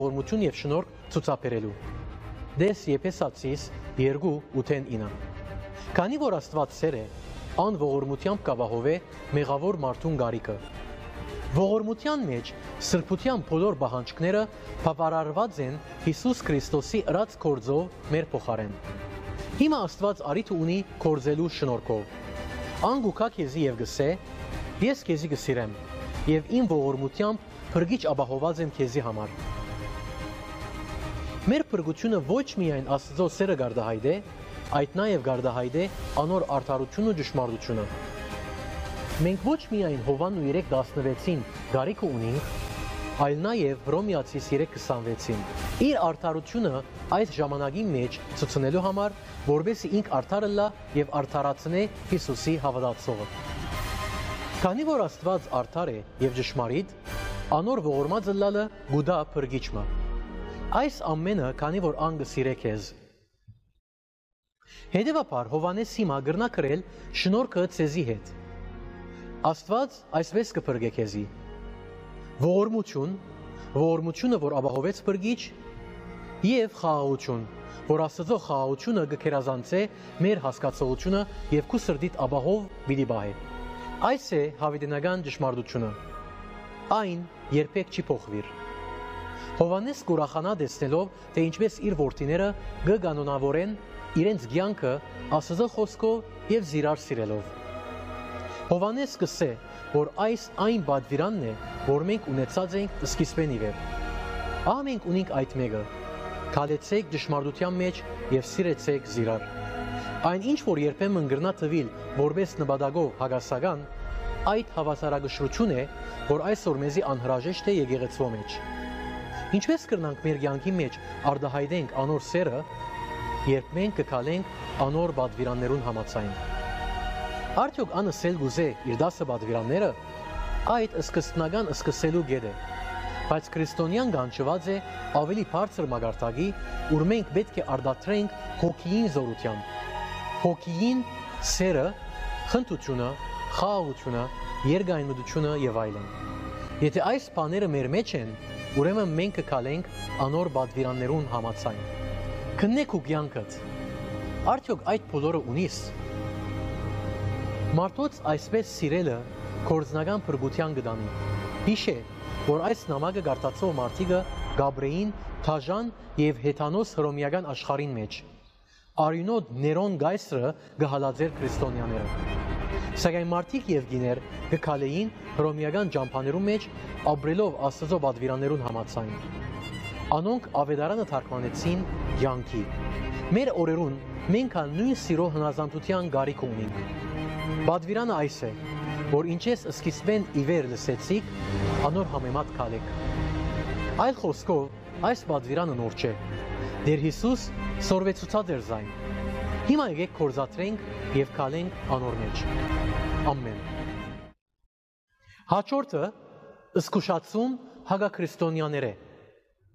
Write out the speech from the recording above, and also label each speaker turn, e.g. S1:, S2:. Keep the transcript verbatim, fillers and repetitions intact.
S1: ողորմություն եւ շնորհք ցուցաբերելու։ Դես Եփեսացիս երկու ութենինը։ Քանի որ Աստված սեր է, ան ողորմությամբ կապահովե մեղավոր մարդուն գարիկը։ Ողորմության մեջ սրբության բոլոր բանջարները բավարարված են Հիսուս Քրիստոսի ըրած գործով մեր փոխարեն։ Հիմա Աստված արիթ ունի գործելու շնորհքով։ Ան գուքա քեզի եւ գսե, ես քեզի գսիրեմ, եւ իմ ողորմությամբ փրկիչ ապահոված եմ քեզի համար։ Մեր փրկությունը ոչ միայն Աստծո սերը գարդահայտ է, այդ նաև գարդահայտ է անոր արդարությունը ու ճշմարտությունը։ Մենք ոչ միայն Հովան երեք տասնվեցին գարիք ունենք, այլ նաև Հռոմեացիս երեք քսանվեցին։ Իր արդարությունը այս ժամանակի մեջ ցուցնելու համար, որովհետեւ ինք արդարը լա եւ արդարացնե Հիսուսի հավատացողը։ Քանի որ Աստված արդար է եւ ճշմարիտ, անոր ողորմածը լալը գուդա փրկիչը։ Այս ամենը, քանի որ անգը սիրե քեզ։ Հետևաբար Հովանես հիմա գրնա կրել շնորհքը ցեզի հետ։ Աստված այսպես կփրկե քեզի։ Ողորմություն, ողորմությունը, որ ապահովեց փրկիչ, եւ խաղաղություն, որ Աստծո խաղաղությունը կքերազանցե մեր հասկացողությունը եւ քու սրտիդ ապահով պիտի բահե։ Այս է հավիտենական ճշմարտությունը։ Այն երբեք չի փոխվիր։ Հովանես կուրախանա տեսնելով, թե ինչպես իր որդիները կկանոնավորեն իրենց կյանքը Աստծո խոսքով եւ զիրար սիրելով։ Հովանես կսե, որ այս այն բադվիրանն է, որ մենք ունեցած ենք սկիզբեն ի վեր։ Ահա մենք ունենք այդ մեկը. քալեցեք ճշմարտության մեջ եւ սիրեցեք զիրար։ Այն ինչ որ երբեմն գրնա թվիլ որպես նպատակով հագասական, այդ հավասարակշռություն է, որ այսօր մեզի անհրաժեշտ է եկեղեցվո մեջ։ Ինչպես կրնանք մեր կյանքի մեջ արդահայտենք անոր սերը, երբ մենք կքալենք անոր բադվիրաններուն համաձայն։ Արդյոք անը սել գուզե իր դասը բադվիրանները, այդ սկզբնական սկսելու գետ է, բայց քրիստոնյան գանչված է ավելի բարձր մագարտակի, ուր մենք պետք է արդատրենք հոգիին զորությամբ։ Հոգիին սերը, խնդությունը, խաղաղությունը, երկայնմտությունը եւ այլն։ Եթե այս բաները մեր մեջ են, ուրեմն մենք կքալենք անոր բադվիրաններուն համաձայն։ Քննեք ու կյանքդ։ Արդյոք այդ բոլորը ունիս։ Մարդոց այսպես սիրելը կորձնական փրկության կդանի։ Հիշե, որ այս նամակը գարտացող մարդիկը Գաբրեին, Թաժան եւ Հեթանոս հռոմեական աշխարհին մեջ։ Արյունոտ Ներոն գայսրը գահալաձեր քրիստոնյաները։ Սակայն մարդիկ եւ գիներ կքալեին հռոմեական ջամփաներու մեջ ապրելով Աստծո բադվիրաններուն համաձայն։ Անոնք ավետարանը թարգմանեցին յանքի։ Մեր օրերուն մենք նույն սիրո հնազանդության գարիք ունենք։ Բադվիրանը այս է, որ ինչես սկիզբեն ի վեր լսեցիք, անոր համեմատ քալեք։ Այլ խոսքով այս բադվիրանը նոր չէ։ Դեր Հիսուս սորվեցուցած էր զայն։ Հիմա եկեք կորզատրենք եւ քալենք անոր մեջ։ Ամեն։ Հաջորդը զգուշացում հագաքրիստոնյաներ է։